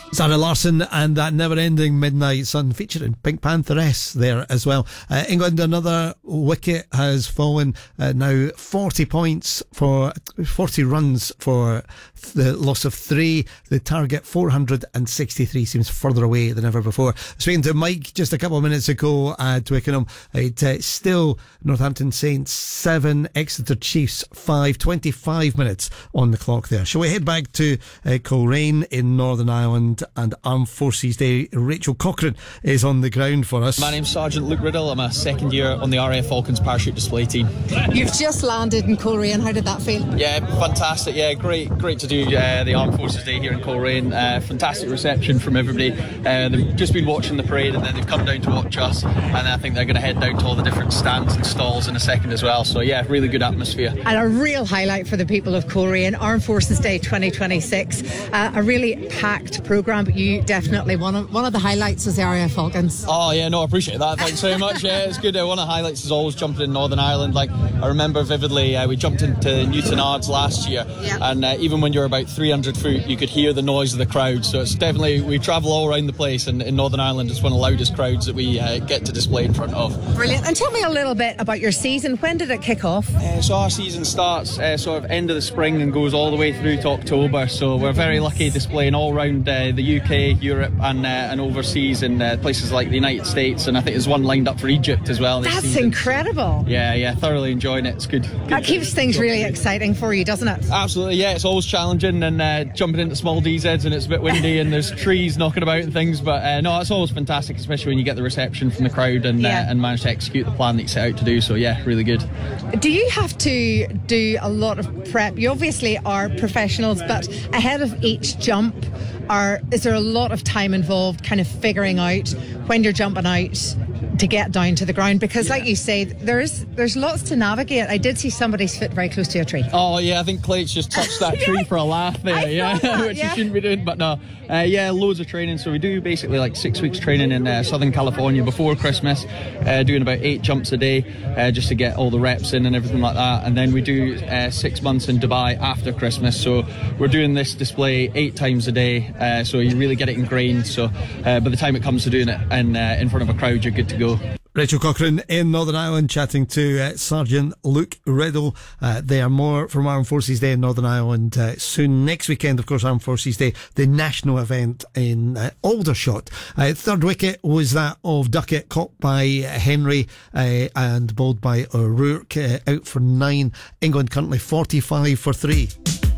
Zara Larsson and that never-ending Midnight Sun featuring Pink Pantheress there as well. England, another wicket has fallen. Now 40 points for 40 runs for the loss of 3. The target 463 seems further away than ever before. Speaking to Mike just a couple of minutes ago at Twickenham, it's still Northampton Saints 7, Exeter Chiefs 5, 25 minutes on the clock there. Shall we head back to Coleraine in Northern Ireland and Armed Forces Day? Rachel Cochrane is on the ground for us. My name's Sergeant Luke Riddle. I'm a second year on the RAF Falcons parachute display team. You've just landed in Coleraine. How did that feel? Yeah, fantastic. Yeah, great to do the Armed Forces Day here in Coleraine. Fantastic reception from everybody. They've just been watching the parade and then they've come down to watch us, and I think they're going to head down to all the different stands and stalls in a second as well. So yeah, really good atmosphere. And a real highlight for the people of Coleraine, Armed Forces Day 2026. A really packed programme, but you definitely one of the highlights was the RAF Falcons. Oh yeah, no, I appreciate that. Thanks very much. Yeah, it's good. One of the highlights is always jumping in Northern Ireland. Like I remember vividly, we jumped into Newtownards last year, and even when you're about 300 foot, you could hear the noise of the crowd. So it's definitely, we travel all around the place, and in Northern Ireland, it's one of the loudest crowds that we get to display in front of. Brilliant. And tell me a little bit about your season. When did it kick off? So our season starts sort of end of the spring and goes all the way through to October. So we're very lucky displaying all around the UK, Europe, and overseas in places like the United States. And I think there's one lined up for Egypt as well. That's season. Incredible. Yeah, thoroughly enjoying it. It's good. That keeps things really exciting for you, doesn't it? Absolutely, yeah. It's always challenging, and jumping into small DZs, and it's a bit windy and there's trees knocking about and things, but no, it's always fantastic, especially when you get the reception from the crowd and manage to execute the plan that you set out to do. So yeah, really good. Do you have to do a lot of prep? You obviously are professionals, but ahead of each jump, is there a lot of time involved kind of figuring out when you're jumping out to get down to the ground? Because like you say, there's lots to navigate. I did see somebody's foot very close to a tree. Oh yeah, I think Clay's just touched that tree for a laugh there, which you shouldn't be doing, but no. Loads of training. So we do basically like 6 weeks training in Southern California before Christmas, doing about 8 jumps a day, just to get all the reps in and everything like that. And then we do 6 months in Dubai after Christmas. So we're doing this display 8 times a day, so you really get it ingrained. So by the time it comes to doing it in front of a crowd, you're good to go. Rachel Cochrane in Northern Ireland chatting to Sergeant Luke Riddle. There are more from Armed Forces Day in Northern Ireland soon. Next weekend, of course, Armed Forces Day, the national event in Aldershot. Third wicket was that of Duckett, caught by Henry and bowled by O'Rourke, out for 9. England currently 45 for 3.